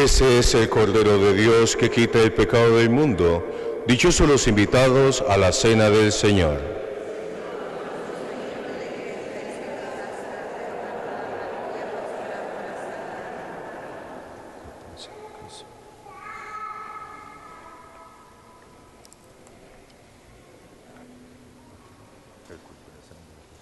Ese es el Cordero de Dios que quita el pecado del mundo. Dichosos los invitados a la cena del Señor.